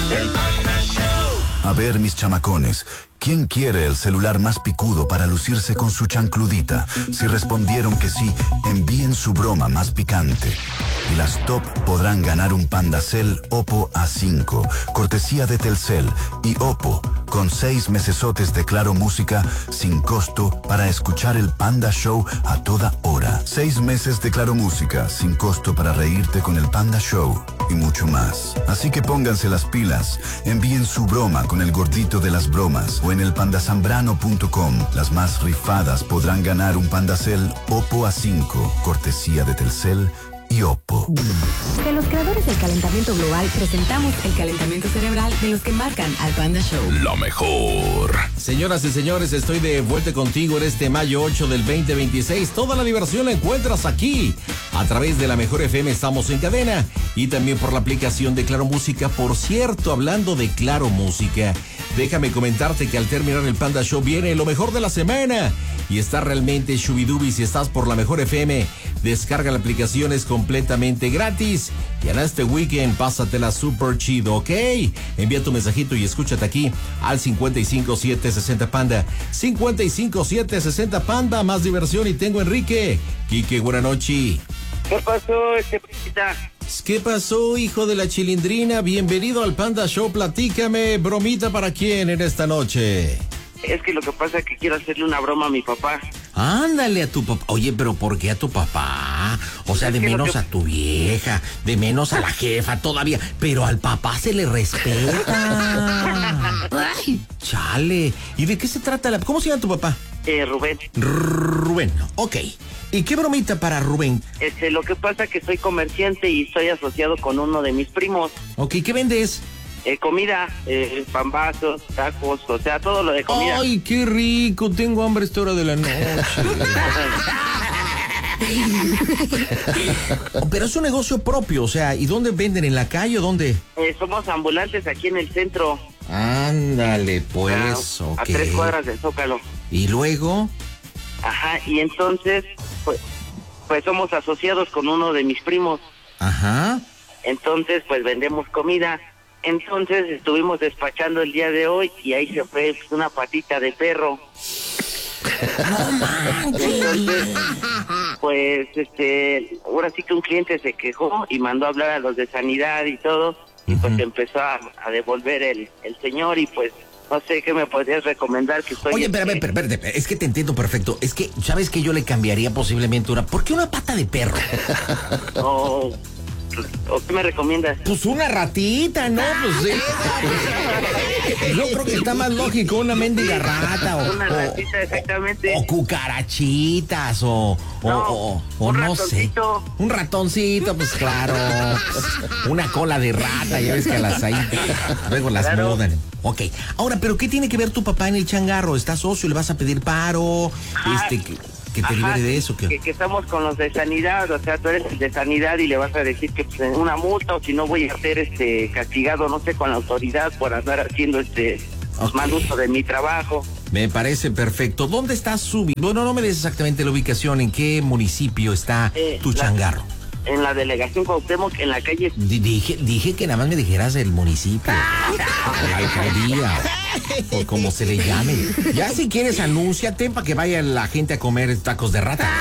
El Panda Show. A ver, mis chamacones, ¿quién quiere el celular más picudo para lucirse con su chancludita? Si respondieron que sí, envíen su broma más picante. Y las top podrán ganar un Pandacel Oppo A5, cortesía de Telcel y Oppo, con 6 mesesotes de Claro Música sin costo para escuchar el Panda Show a toda hora. 6 meses de Claro Música sin costo para reírte con el Panda Show y mucho más. Así que pónganse las pilas, envíen su broma con el gordito de las bromas o en el pandasambrano.com. Las más rifadas podrán ganar un Pandacel Oppo A5, cortesía de Telcel y Oppo. De los creadores del calentamiento global, presentamos el calentamiento cerebral de los que marcan al Panda Show. Lo mejor. Señoras y señores, estoy de vuelta contigo en este mayo 8 del 2026. Toda la diversión la encuentras aquí. A través de la Mejor FM estamos en cadena y también por la aplicación de Claro Música. Por cierto, hablando de Claro Música, déjame comentarte que al terminar el Panda Show viene lo mejor de la semana y está realmente shubidubi. Si estás por la Mejor FM, descarga la aplicación, es completamente gratis y en este weekend pásatela super chido, ¿ok? Envía tu mensajito y escúchate aquí al 55760 Panda. 55760 Panda, más diversión y tengo Enrique. Quique, buena noche. ¿Qué pasó, Pepita? ¿Qué pasó, hijo de la chilindrina? Bienvenido al Panda Show, platícame, bromita para quién en esta noche. Es que lo que pasa es que quiero hacerle una broma a mi papá. Ándale a tu papá. Oye, pero ¿por qué a tu papá? O sea, de menos a tu vieja, de menos a la jefa todavía, pero al papá se le respeta. Ay, chale. ¿Y de qué se trata ¿Cómo se llama tu papá? Rubén. Rubén, ok. ¿Y qué bromita para Rubén? Lo que pasa es que soy comerciante y estoy asociado con uno de mis primos. Ok, ¿qué vendes? Comida, pambazos, tacos, o sea, todo lo de comida. Ay, qué rico, tengo hambre a esta hora de la noche. Pero es un negocio propio, o sea, ¿y dónde venden? ¿En la calle o dónde? Somos ambulantes aquí en el centro. Ándale, pues, ok. A 3 cuadras del Zócalo. ¿Y luego? Ajá, y entonces, pues somos asociados con uno de mis primos. Ajá. Entonces, pues vendemos comida. Entonces estuvimos despachando el día de hoy y ahí se fue una patita de perro. No manches. Entonces, pues, ahora sí que un cliente se quejó y mandó a hablar a los de sanidad y todo, y pues empezó a devolver el señor y pues, no sé qué me podrías recomendar que estoy... Oye, espérate, es que te entiendo perfecto. Es que, ¿sabes qué? Yo le cambiaría posiblemente ¿por qué una pata de perro? ¿O qué me recomiendas? Pues una ratita, ¿no? Pues sí. Yo creo que está más lógico una mendiga rata una ratita, exactamente. O cucarachitas o no sé. Un ratoncito, pues claro. Una cola de rata, ya ves que las ahí luego las mudan. Ok. Ahora, ¿pero qué tiene que ver tu papá en el changarro? ¿Estás socio? ¿Le vas a pedir paro? Que te libere de eso. Que estamos con los de sanidad, o sea, tú eres el de sanidad y le vas a decir que pues, una multa o si no voy a ser castigado, no sé, con la autoridad por andar haciendo mal uso de mi trabajo. Me parece perfecto. ¿Dónde estás Bueno, no me des exactamente la ubicación, ¿en qué municipio está tu changarro? En la delegación Cuauhtémoc, en la calle... Dije que nada más me dijeras el municipio, la alcaldía, o como se le llame. Ya si quieres, anúnciate para que vaya la gente a comer tacos de rata.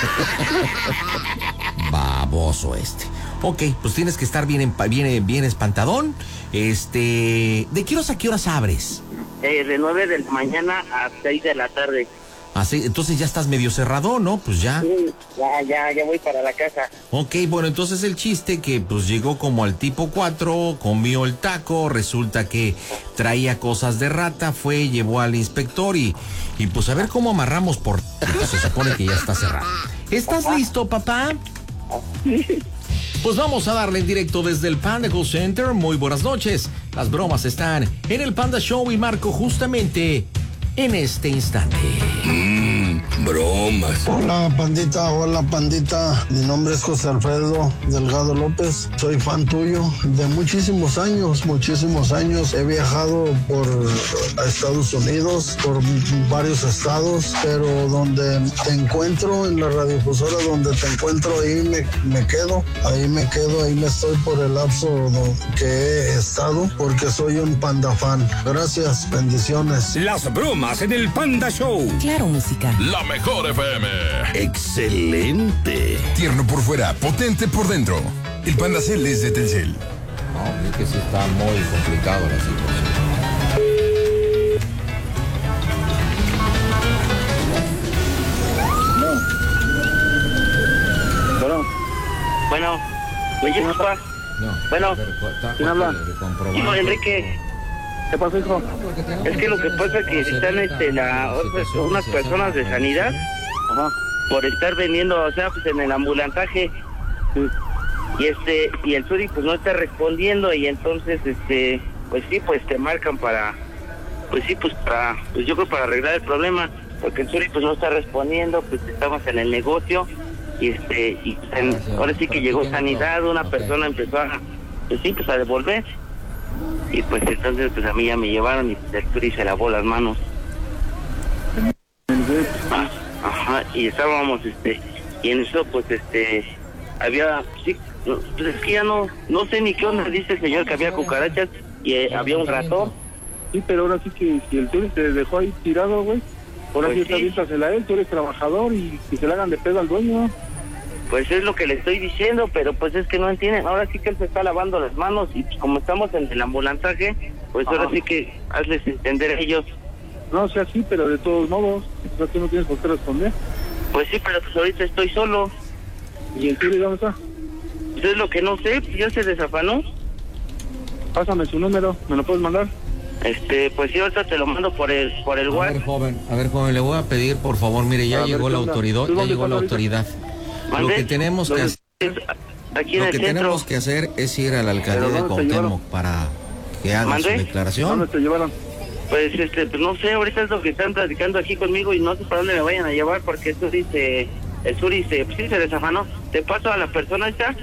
Baboso Ok, pues tienes que estar bien espantadón. ¿De qué horas a qué horas abres? De 9 de la mañana a 6 de la tarde. Así, entonces ya estás medio cerrado, ¿no? Pues ya. Sí, ya voy para la casa. Ok, bueno, entonces el chiste que pues llegó como al tipo 4, comió el taco, resulta que traía cosas de rata, llevó al inspector y pues a ver cómo amarramos pues, se supone que ya está cerrado. ¿Estás listo, papá? Pues vamos a darle en directo desde el Panda Call Center. Muy buenas noches. Las bromas están en el Panda Show y marco justamente en este instante. Bromas. Hola pandita, mi nombre es José Alfredo Delgado López, soy fan tuyo de muchísimos años, he viajado por Estados Unidos, por varios estados, pero donde te encuentro, en la radiodifusora donde te encuentro, ahí me quedo, ahí me estoy por el lapso que he estado, porque soy un Panda fan. Gracias, bendiciones. Las bromas en el Panda Show. Claro, música. La mejor FM. Excelente. Tierno por fuera, potente por dentro. El Panda Cell es de Telcel. No, es que sí está muy complicado la situación. Bueno, oye, papá. No. Bueno, ¿quién habla? Hijo Enrique. ¿Qué pasó, hijo? Es que lo que pasa es que están unas personas de sanidad, por estar vendiendo, o sea, pues en el ambulantaje, y el Suri pues no está respondiendo, y entonces pues sí, pues te marcan para, pues yo creo para arreglar el problema, porque el Suri pues no está respondiendo, pues estamos en el negocio, ahora sí que llegó sanidad, una persona empezó a devolver. Y pues entonces pues a mí ya me llevaron y el Turi se lavó las manos. Ajá, y estábamos y en eso pues había, sí, pues es que ya no sé ni qué onda, dice el señor que había cucarachas y había un ratón. Sí, pero ahora sí que si el Turi te dejó ahí tirado, güey, ahora pues sí está aviéntasela a él, tú eres trabajador y se le hagan de pedo al dueño. Pues es lo que le estoy diciendo, pero pues es que no entienden. Ahora sí que él se está lavando las manos y pues como estamos en el ambulantaje, pues ahora sí que hazles entender a ellos. No, o sea, sí, pero de todos modos, o sea, tú no tienes por qué responder. Pues sí, pero pues ahorita estoy solo. ¿Y el Turi dónde está? Pues es lo que no sé, pues ya se desafanó. Pásame su número, ¿me lo puedes mandar? Pues sí, ahorita te lo mando por el WhatsApp. A ver, joven, le voy a pedir, por favor, mire, ya llegó la autoridad. Lo que tenemos que hacer, tenemos que hacer es ir a la alcaldía de Cuauhtémoc para que haga su declaración. ¿Dónde te llevaron? Pues pues no sé, ahorita es lo que están platicando aquí conmigo y no sé para dónde me vayan a llevar porque el Suri se desafanó. ¿Te paso a la persona esta?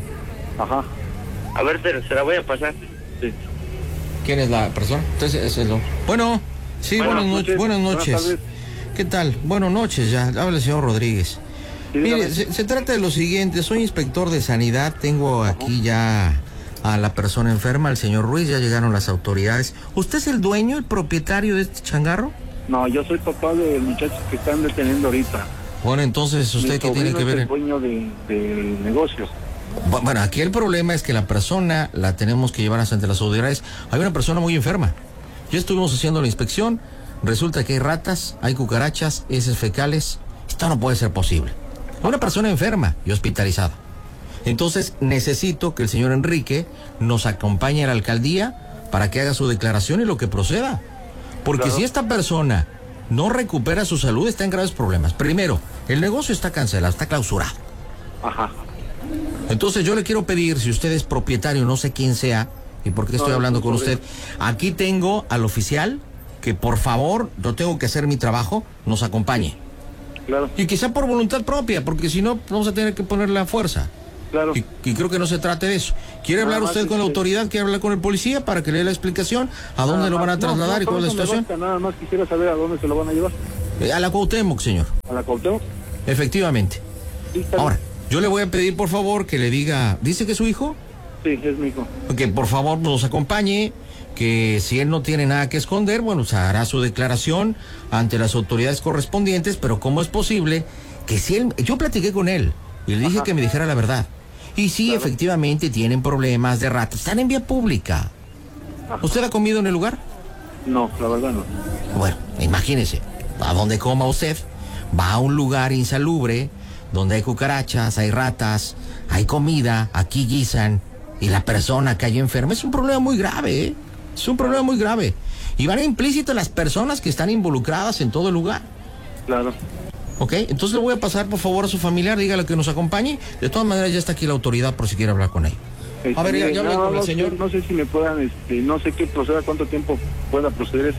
Ajá. A ver, se la voy a pasar. Sí. ¿Quién es la persona? Entonces, ese es lo... Bueno, sí, buenas noches. ¿Qué tal? Buenas noches, ya habla el señor Rodríguez. Sí, mire, se trata de lo siguiente, soy inspector de sanidad, tengo aquí ya a la persona enferma, el señor Ruiz, ya llegaron las autoridades. ¿Usted es el dueño, el propietario de este changarro? No, yo soy papá del muchacho que están deteniendo ahorita. Bueno, entonces, ¿usted qué tiene que ver? Es el dueño del negocio. Bueno, aquí el problema es que la persona la tenemos que llevar ante las autoridades. Hay una persona muy enferma. Ya estuvimos haciendo la inspección, resulta que hay ratas, hay cucarachas, heces fecales. Esto no puede ser posible. Una persona enferma y hospitalizada. Entonces necesito que el señor Enrique nos acompañe a la alcaldía para que haga su declaración y lo que proceda. Porque si esta persona no recupera su salud, está en graves problemas. Primero, el negocio está cancelado, está clausurado. Ajá. Entonces yo le quiero pedir, si usted es propietario, no sé quién sea, y por qué estoy hablando con usted, aquí tengo al oficial que por favor, no tengo que hacer mi trabajo, nos acompañe. Claro. Y quizá por voluntad propia, porque si no, vamos a tener que ponerle a fuerza. Claro. Y creo que no se trate de eso. ¿Quiere hablar usted con la autoridad? ¿Quiere hablar con el policía para que le dé la explicación a dónde lo van a trasladar y cuál es la situación? Nada más quisiera saber a dónde se lo van a llevar. A la Cuauhtémoc, señor. ¿A la Cuauhtémoc? Efectivamente. Sí, ahora, yo le voy a pedir por favor que le diga, ¿dice que es su hijo? Sí, es mi hijo. Que por favor nos acompañe, que si él no tiene nada que esconder, bueno, se hará su declaración ante las autoridades correspondientes, pero ¿cómo es posible que si él... Yo platiqué con él y le dije que me dijera la verdad. Y sí, efectivamente tienen problemas de ratas, están en vía pública. ¿Usted ha comido en el lugar? No, la verdad no. Bueno, imagínese, a donde coma usted, va a un lugar insalubre, donde hay cucarachas, hay ratas, hay comida, aquí guisan, y la persona cayó enferma. Es un problema muy grave, ¿eh? Es un problema muy grave. Y van implícitas las personas que están involucradas en todo el lugar. Claro. Ok, entonces le voy a pasar por favor a su familiar, dígale que nos acompañe. De todas maneras ya está aquí la autoridad por si quiere hablar con él. A ver, ya hablé con el señor. No sé si me puedan, no sé qué proceda, cuánto tiempo pueda proceder eso.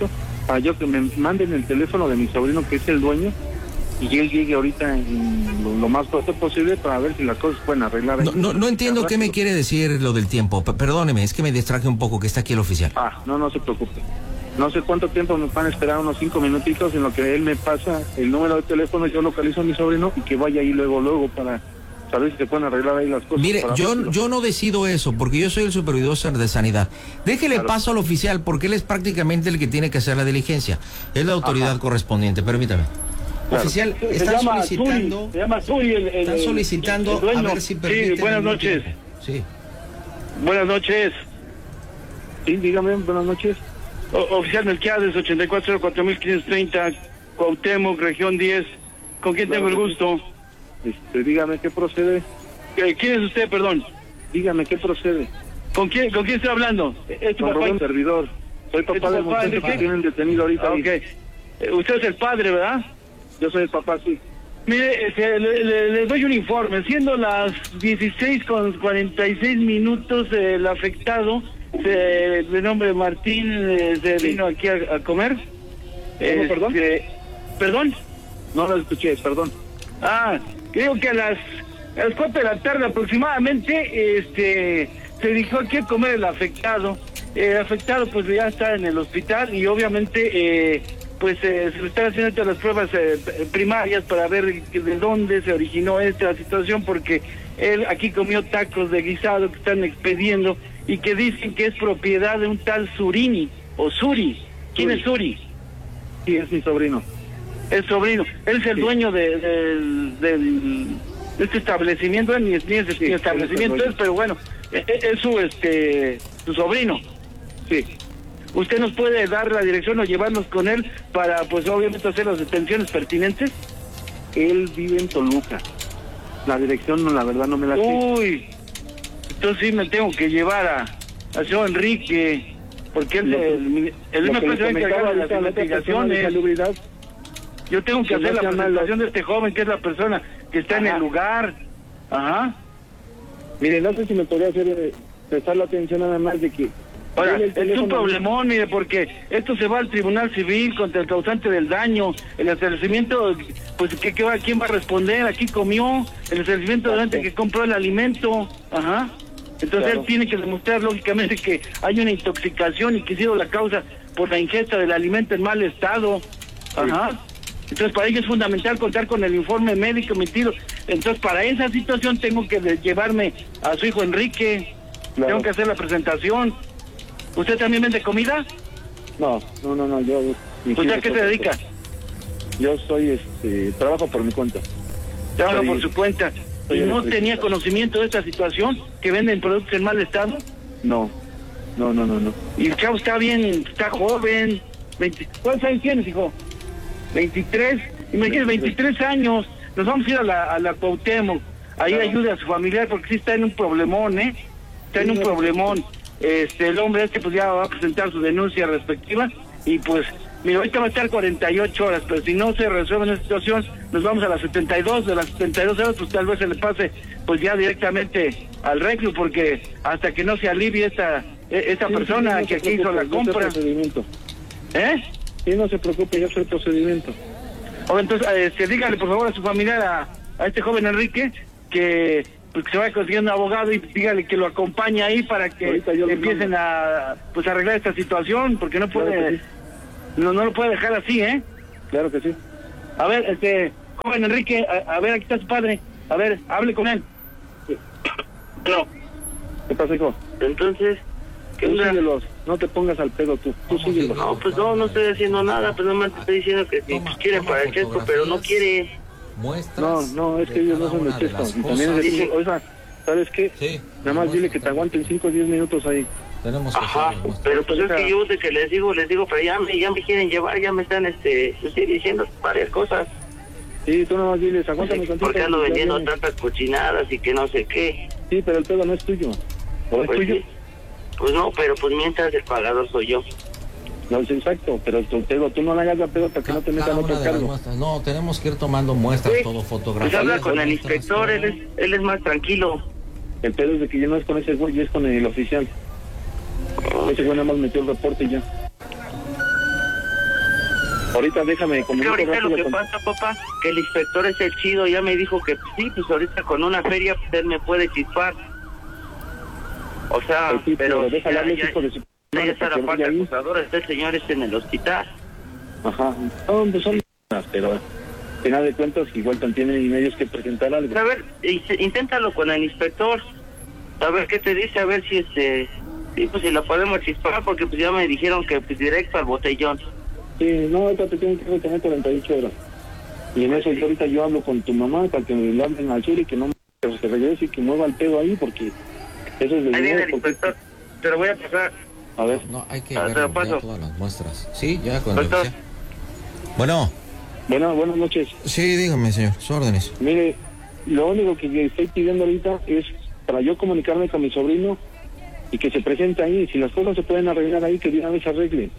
yo que me manden el teléfono de mi sobrino, que es el dueño, y él llegue ahorita en lo más pronto posible para ver si las cosas pueden arreglar. No entiendo qué me quiere decir lo del tiempo. Perdóneme, es que me distraje un poco, que está aquí el oficial. No se preocupe. No sé cuánto tiempo me van a esperar, unos 5 minutitos en lo que él me pasa el número de teléfono, yo localizo a mi sobrino y que vaya ahí luego para saber si se pueden arreglar ahí las cosas. Mire, yo no decido eso, porque yo soy el supervisor de sanidad. Déjele paso al oficial, porque él es prácticamente el que tiene que hacer la diligencia. Es la autoridad correspondiente, permítame. Claro. Oficial, están solicitando... Se llama Suri, están solicitando el a ver si permiten... Sí, buenas noches. Sí. Buenas noches. Sí, dígame, buenas noches. Oficial Melquiades, 8404.530, Cuauhtémoc, región 10. ¿Con quién tengo el gusto? Dígame, ¿qué procede? ¿Quién es usted, perdón? Dígame, ¿qué procede? ¿Con quién estoy hablando? ¿Es tu papá? Con servidor. Soy papá del muchacho que tienen detenido ahorita. Usted es el padre, ¿verdad? Yo soy el papá, sí. Mire, le doy un informe. Siendo las 16:46, el afectado, de nombre Martín, se vino aquí a comer. ¿Perdón? ¿Perdón? No lo escuché, perdón. Creo que a las 4 de la tarde aproximadamente, se dirigió aquí a comer el afectado. El afectado pues ya está en el hospital y obviamente se le están haciendo todas las pruebas primarias para ver de dónde se originó esta situación, porque él aquí comió tacos de guisado que están expediendo y que dicen que es propiedad de un tal Surini o Suri. ¿Quién es Suri? Sí, es mi sobrino. Es sobrino. Él es el dueño de este establecimiento, ni establecimiento es, pero bueno, es su sobrino. Sí. ¿Usted nos puede dar la dirección o llevarnos con él para, pues obviamente, hacer las detenciones pertinentes? Él vive en Toluca. La dirección, no, la verdad, no me la sé. Uy, entonces sí me tengo que llevar a señor Enrique, porque él me puede encargar de las investigaciones. Yo tengo que hacer la presentación de este joven, que es la persona que está en el lugar. Ajá. Mire, no sé si me podría prestar la atención nada más de que... Ahora, es un problemón, mire, porque esto se va al Tribunal Civil contra el causante del daño. El establecimiento, pues, ¿quién va a responder? Aquí comió el establecimiento de gente que compró el alimento. Ajá. Entonces él tiene que demostrar, lógicamente, que hay una intoxicación y que ha sido la causa por la ingesta del alimento en mal estado. Ajá. Entonces, para ello es fundamental contar con el informe médico emitido. Entonces, para esa situación tengo que llevarme a su hijo Enrique. Tengo que hacer la presentación. ¿Usted también vende comida? No, yo... ¿Usted a qué se dedica? Yo soy, trabajo por mi cuenta. Trabajo por su cuenta. ¿Y no tenía conocimiento de esta situación? ¿Que venden productos en mal estado? No. ¿Y el chavo está bien, está joven? ¿Cuántos años tienes, hijo? 23. Imagínate, 23 años. Nos vamos a ir a la Cuauhtémoc. Ahí ayude a su familiar porque sí está en un problemón, Está en un problemón. El hombre pues ya va a presentar su denuncia respectiva y pues, mira, ahorita va a estar 48 horas, pero si no se resuelve esta situación, nos vamos a las 72, de las 72 horas, pues tal vez se le pase pues ya directamente al reclu, porque hasta que no se alivie esta persona que aquí hizo la compra. Sí, no se preocupe, yo soy el procedimiento. Entonces, dígale por favor a su familiar, a este joven Enrique, que se vaya consiguiendo un abogado y dígale que lo acompañe ahí para que empiecen a arreglar esta situación, porque no puede, claro no lo puede dejar así, Claro que sí. A ver, joven Enrique, a ver, aquí está su padre, a ver, hable con él. No. ¿Qué pasa, hijo? Entonces, ¿qué síguelos, no te pongas al pedo tú síguelos. No, pues no estoy haciendo nada, pues nomás te estoy diciendo que si quiere para el chesco, pero no quiere. Muestras. No, es que ellos no son de chesco. Y también es oiga, ¿sabes qué? Sí. Nada más dile que te aguanten 5 o 10 minutos ahí. Tenemos que pero pues es que yo de que les digo, pero ya me quieren llevar, ya me están diciendo varias cosas. Sí, tú nada más diles, aguántame tantito. Porque ando vendiendo tantas cochinadas y que no sé qué. Sí, pero el pedo no es tuyo. ¿O es tuyo? Sí. Pues no, pero pues mientras el pagador soy yo. No, es exacto, pero tú no le hagas la pedo para que no te metan otro cargo. No, tenemos que ir tomando muestras, todo fotografías. Pues habla con el inspector, él es más tranquilo. El pedo es de que ya no es con ese güey, es con el oficial. Ese güey nada más metió el reporte y ya. Ahorita déjame comunicar. Ahorita lo que pasa, papá, que el inspector es el chido, ya me dijo que sí, pues ahorita con una feria pues, él me puede chispar. O sea, sí, pero déjale hablar, hijo de su... ya está la parte acusadora, este señor está en el hospital. Ajá, no, son pero al final de cuentas igual también tienen medios que presentar algo. A ver, inténtalo con el inspector, a ver qué te dice, a ver si sí, pues si la podemos chispar, porque pues ya me dijeron que pues directo al botellón. Sí, no, ahorita te tienen que retener 48 horas. Y en eso ahorita yo hablo con tu mamá para que le hablen al sur y que no se regrese y que mueva el pedo ahí, porque eso es de... Ahí viene el inspector, te lo voy a pasar. A ver. No, hay que ver todas las muestras. Sí, ya con el Bueno. Bueno, buenas noches. Sí, dígame, señor, sus órdenes. Mire, lo único que estoy pidiendo ahorita es para yo comunicarme con mi sobrino y que se presente ahí. Si las cosas se pueden arreglar ahí, que de una vez se arreglen.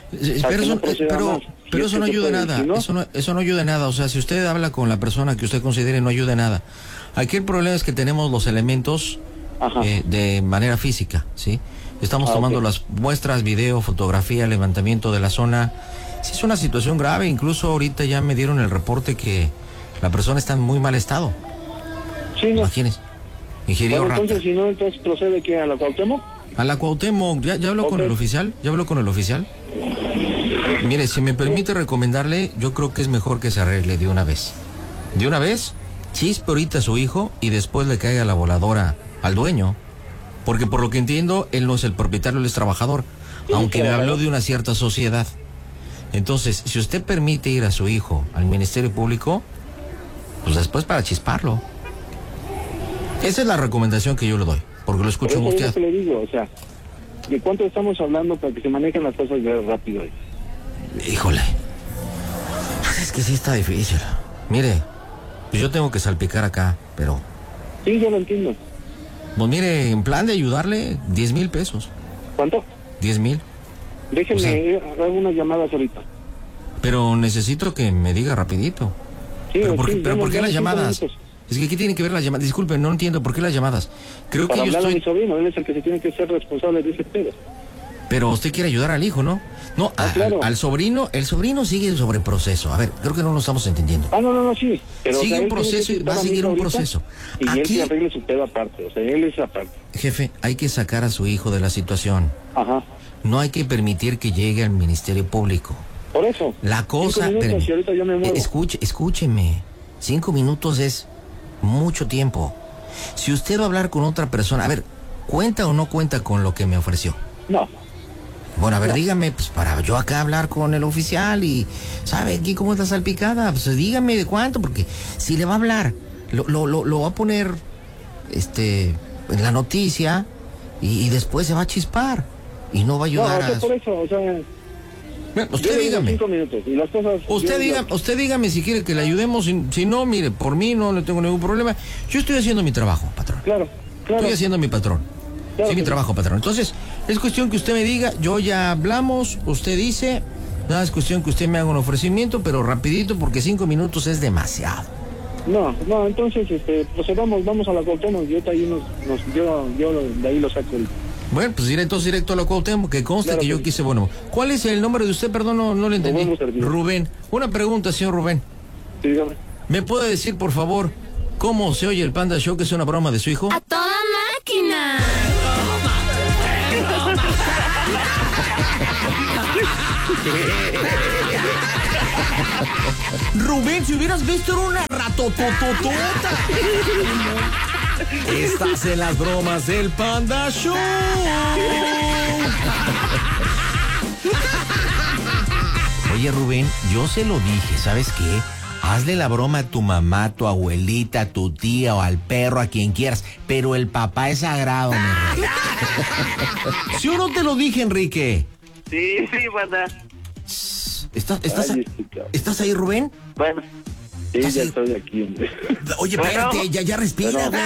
Pero eso no ayuda nada, si no... eso no ayuda nada, o sea, si usted habla con la persona que usted considere, no ayuda nada. Aquí el problema es que tenemos los elementos de manera física, ¿sí? Estamos tomando las muestras, video, fotografía, levantamiento de la zona. Sí, es una situación grave, incluso ahorita ya me dieron el reporte que la persona está en muy mal estado. Sí, no. Imagínese, ingirió rata. Entonces, si no, entonces procede que a la Cuauhtémoc. A la Cuauhtémoc, ¿ya habló con el oficial? ¿Ya habló con el oficial? Mire, si me permite recomendarle, yo creo que es mejor que se arregle de una vez. De una vez, chispe ahorita a su hijo y después le caiga la voladora al dueño. Porque por lo que entiendo, él no es el propietario, él es trabajador. Aunque me habló de una cierta sociedad. Entonces, si usted permite ir a su hijo al Ministerio Público, pues después para chisparlo. Esa es la recomendación que yo le doy, porque lo escucho angustiado. Es lo que le digo, o sea, ¿de cuánto estamos hablando para que se manejen las cosas rápido? Híjole, es que sí está difícil. Mire, pues yo tengo que salpicar acá, pero... Sí, yo lo entiendo. Pues mire, en plan de ayudarle, 10,000 pesos. ¿Cuánto? 10,000. Déjenme hacer unas llamadas ahorita. Pero necesito que me diga rapidito. Sí, ¿Pero por qué las llamadas? Minutos. Es que aquí tienen que ver las llamadas. Disculpe, no entiendo por qué las llamadas. Creo para que yo hablar estoy... a mi sobrino, él es el que se tiene que ser responsable de ese pedo. Pero usted quiere ayudar al hijo, ¿no? No, claro. al sobrino, el sobrino sigue sobre proceso. A ver, creo que no lo estamos entendiendo. No, sí. Pero, sigue un proceso y va a seguir un proceso. Y aquí, él que arregle su pedo aparte, o sea, él es aparte. Jefe, hay que sacar a su hijo de la situación. Ajá. No hay que permitir que llegue al Ministerio Público. Por eso. La cosa... 5 minutos, y ahorita yo me muevo. Escúcheme. 5 minutos es mucho tiempo. Si usted va a hablar con otra persona... A ver, ¿cuenta o no cuenta con lo que me ofreció? No. Bueno, a ver, dígame, pues para yo acá hablar con el oficial y... ¿Sabe aquí cómo está salpicada? Pues dígame de cuánto, porque si le va a hablar, lo va a poner en la noticia y después se va a chispar y no va a ayudar a... por eso, o sea... Bueno, usted dígame. 5 minutos y las cosas... Usted dígame si quiere que le ayudemos, si no, mire, por mí no le tengo ningún problema. Yo estoy haciendo mi trabajo, patrón. Claro. Estoy haciendo mi patrón. Claro, sí, mi trabajo, patrón. Entonces, es cuestión que usted me diga, yo ya hablamos, usted dice, nada, es cuestión que usted me haga un ofrecimiento, pero rapidito, porque 5 minutos es demasiado. No, entonces, vamos a la Cuauhtémoc, yo de ahí lo saco. Bueno, pues entonces directo a la Cuauhtémoc, que consta que yo quise, bueno. ¿Cuál es el nombre de usted? Perdón, no le entendí. Rubén. Una pregunta, señor Rubén. Sí, dígame. ¿Me puede decir, por favor, cómo se oye el Panda Show, que es una broma de su hijo? ¡A toda máquina! Rubén, si hubieras visto, era una ratotototota. Estás en las bromas del Panda Show. Oye, Rubén, yo se lo dije, ¿sabes qué? Hazle la broma a tu mamá, a tu abuelita, a tu tía o al perro, a quien quieras, pero el papá es sagrado, mi rey. ¿Sí o no te lo dije, Enrique? Sí, banda. ¿Estás ahí, Rubén? Bueno. Sí, ya estoy aquí, hombre. Oye, espérate, ya respira, güey.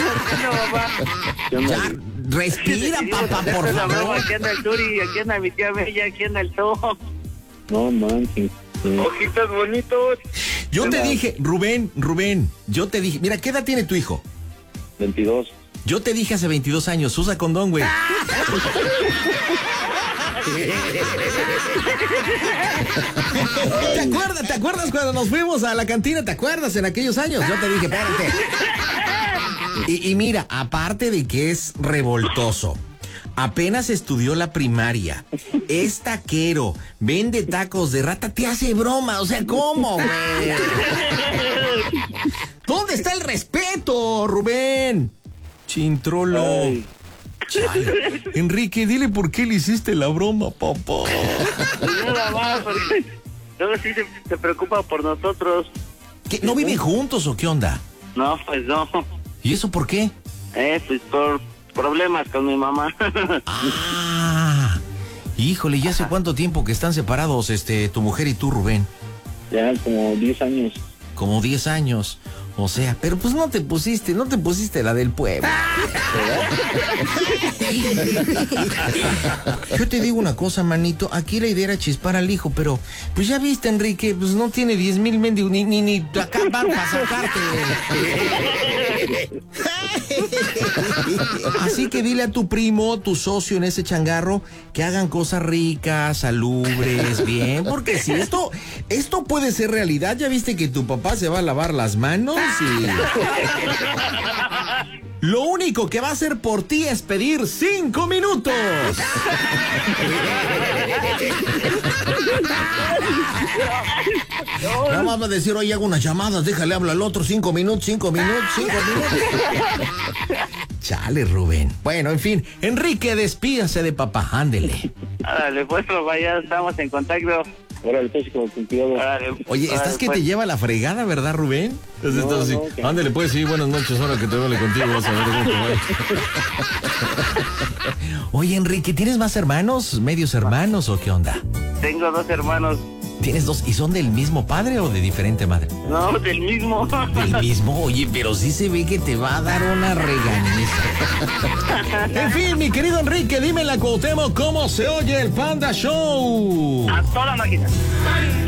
Ya, respira, papá, por favor. Aquí anda el Turi, aquí anda mi tía Bella, aquí anda el Tom. No manches. Ojitos bonitos. Yo te dije, Rubén, yo te dije, mira, ¿qué edad tiene tu hijo? 22. Yo te dije hace 22 años, usa condón, güey. ¿Te acuerdas cuando nos fuimos a la cantina? ¿Te acuerdas en aquellos años? Yo te dije, espérate. Y mira, aparte de que es revoltoso, apenas estudió la primaria, es taquero, vende tacos de rata, te hace broma, o sea, ¿cómo, güey? ¿Dónde está el respeto, Rubén? Chintrolo. Ay. Chale. Enrique, dile por qué le hiciste la broma, papá. Nada más, porque luego sí se preocupa por nosotros. ¿Qué, no viven juntos o qué onda? No, pues no. ¿Y eso por qué? Pues por problemas con mi mamá. Ah, híjole, ¿y hace cuánto tiempo que están separados tu mujer y tú, Rubén? Ya como 10 años. Como 10 años. O sea, pero pues no te pusiste la del pueblo. Yo te digo una cosa, manito, aquí la idea era chispar al hijo, pero pues ya viste, Enrique, pues no tiene 10,000 mendigos, ni acá van para sacarte. Así que dile a tu primo, tu socio en ese changarro, que hagan cosas ricas, salubres, bien, porque si esto puede ser realidad, ya viste que tu papá se va a lavar las manos y lo único que va a hacer por ti es pedir 5 minutos. Nada más va a decir, oye, hago unas llamadas, déjale hablar al otro, 5 minutos. Chale, Rubén. Bueno, en fin, Enrique, despídase de papá, ándele. Árale, pues, vaya, estamos en contacto. Órale, pues, con cuidado. Oye, estás que te lleva la fregada, ¿verdad, Rubén? Entonces, no, ándale, pues, sí, buenas noches, ahora que te vale contigo, vas a ver cómo te va. Oye, Enrique, ¿tienes más hermanos, medios hermanos o qué onda? Tengo 2 hermanos. ¿Tienes 2? ¿Y son del mismo padre o de diferente madre? No, del mismo. ¿Del mismo? Oye, pero sí se ve que te va a dar una regañiza. En fin, mi querido Enrique, dime en la Cuauhtémoc cómo se oye el Panda Show. A toda máquina.